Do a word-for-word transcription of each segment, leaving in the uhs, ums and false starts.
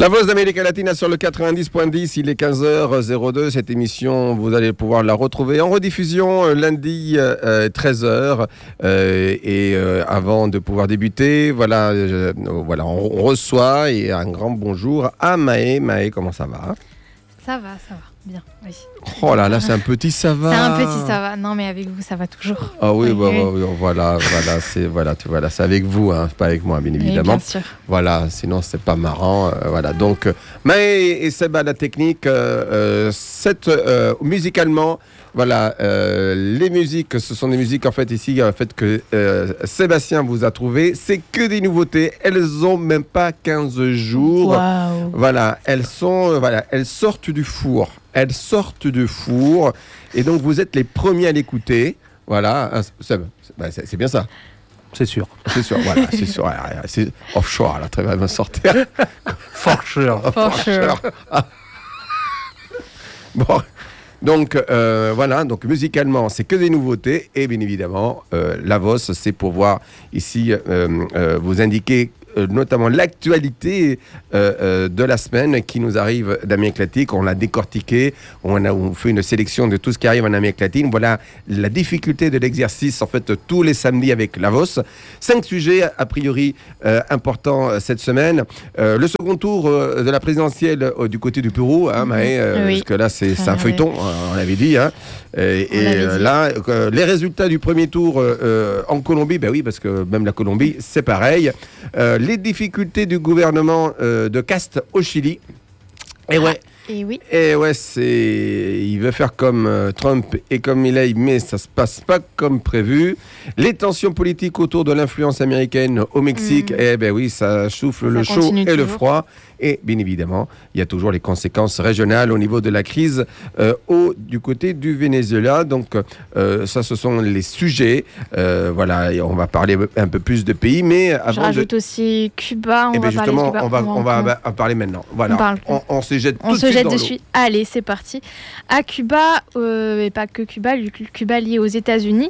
La Voix d'Amérique Latine sur le quatre-vingt-dix point dix, il est quinze heures deux. Cette émission, vous allez pouvoir la retrouver en rediffusion euh, lundi euh, treize heures. Euh, et euh, avant de pouvoir débuter, voilà, euh, voilà, on, on reçoit et un grand bonjour à Maë. Maë, comment ça va? Ça va, ça va, bien, oui. Oh là là, c'est un petit ça va. C'est un petit ça va. Non, mais avec vous, ça va toujours. Ah oui, oui, bah, oui. bah, oui, voilà, voilà, c'est voilà, tu vois là, c'est avec vous, hein, pas avec moi, bien évidemment. Oui, bien sûr. Voilà, sinon c'est pas marrant. Euh, voilà, donc Maë et Seb à la technique. Euh, euh, cette, euh, musicalement, voilà, euh, les musiques, ce sont des musiques en fait ici, en fait que euh, Sébastien vous a trouvé. C'est que des nouveautés. Elles ont même pas quinze jours. Waouh. Voilà, elles sont, euh, voilà, elles sortent du four. Elles sortent du four. Et donc, vous êtes les premiers à l'écouter. Voilà, ah, c'est, bah, c'est, c'est bien ça. C'est sûr. C'est sûr, voilà, c'est sûr. C'est offshore, là, très bien me sortir. For sure. For sure. Ah. Bon, donc, euh, voilà, donc musicalement, c'est que des nouveautés. Et bien évidemment, euh, la V O S, c'est pour voir ici, euh, euh, vous indiquer Euh, notamment l'actualité euh, euh, de la semaine qui nous arrive d'Amérique latine. On l'a décortiqué, on a on fait une sélection de tout ce qui arrive en Amérique latine. Voilà la difficulté de l'exercice en fait tous les samedis avec la V O S. Cinq sujets a priori euh, importants euh, cette semaine. Euh, le second tour euh, de la présidentielle euh, du côté du Pérou, hein, Maë, euh, oui. parce que là c'est, c'est un Ah, feuilleton, euh, on l'avait dit. Hein. Et, On et l'avait euh, dit. là, euh, les résultats du premier tour euh, euh, en Colombie, ben oui, parce que même la Colombie, c'est pareil. Euh, les difficultés du gouvernement euh, de Cast au Chili. Et ouais. Et oui. Et ouais, c'est... il veut faire comme euh, Trump et comme Milei, mais ça se passe pas comme prévu. Les tensions politiques autour de l'influence américaine au Mexique, Mm. eh ben oui, ça souffle Ça le chaud continue et le toujours. froid. Et bien évidemment, il y a toujours les conséquences régionales au niveau de la crise euh, au, du côté du Venezuela. Donc euh, ça, ce sont les sujets. Euh, voilà, et on va parler un peu plus de pays, mais Je avant rajoute de... aussi Cuba. On Eh va bien parler de justement, Cuba. on va, on va, on va en parler maintenant. Voilà, On parle. on, on se jette On tout de se suite jette dans l'eau. dessus. Allez, c'est parti. À Cuba, euh, et pas que Cuba, le Cuba lié aux États-Unis,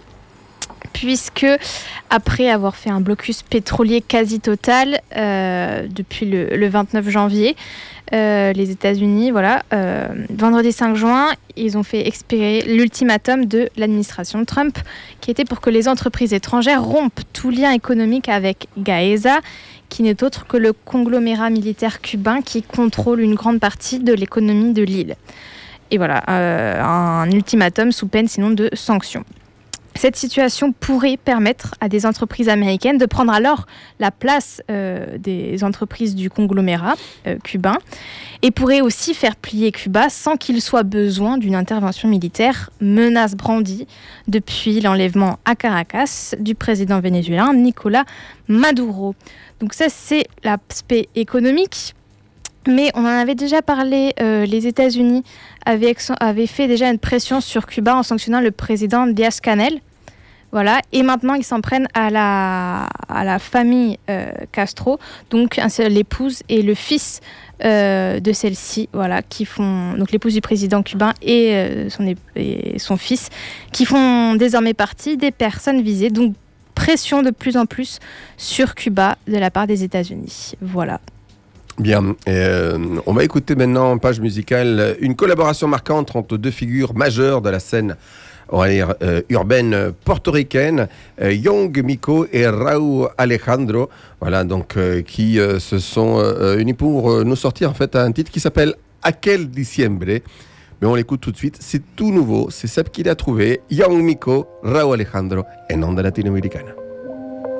puisque après avoir fait un blocus pétrolier quasi total euh, depuis le, le vingt-neuf janvier, euh, les États-Unis, voilà, euh, vendredi cinq juin, ils ont fait expirer l'ultimatum de l'administration Trump, qui était pour que les entreprises étrangères rompent tout lien économique avec Gaesa, qui n'est autre que le conglomérat militaire cubain qui contrôle une grande partie de l'économie de l'île. Et voilà, euh, un ultimatum sous peine sinon de sanctions. Cette situation pourrait permettre à des entreprises américaines de prendre alors la place euh, des entreprises du conglomérat euh, cubain et pourrait aussi faire plier Cuba sans qu'il soit besoin d'une intervention militaire, menace brandie depuis l'enlèvement à Caracas du président vénézuélien Nicolás Maduro. Donc ça, c'est l'aspect économique. Mais on en avait déjà parlé, euh, les États-Unis avaient, avaient fait déjà une pression sur Cuba en sanctionnant le président Díaz-Canel. Voilà. Et maintenant, ils s'en prennent à la, à la famille euh, Castro, donc l'épouse et le fils euh, de celle-ci, voilà, qui font, donc l'épouse du président cubain et, euh, son, et son fils, qui font désormais partie des personnes visées. Donc, pression de plus en plus sur Cuba de la part des États-Unis. Voilà. Bien, euh, on va écouter maintenant en page musicale une collaboration marquante entre deux figures majeures de la scène on va dire, euh, urbaine portoricaine, euh, Young Miko et Raúl Alejandro, voilà, donc, euh, qui euh, se sont euh, unis pour euh, nous sortir en fait un titre qui s'appelle Aquel Diciembre. Mais on l'écoute tout de suite, c'est tout nouveau, c'est Seb qui l'a trouvé, Young Miko, Raúl Alejandro, en Onda Latinoamericana.